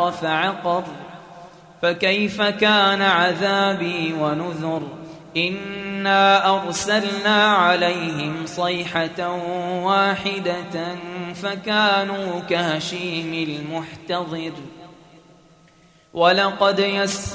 وحشر فعقر فكيف كان عذابي ونذر إنا أرسلنا عليهم صيحة واحدة فكانوا كهشيم المحتضر ولقد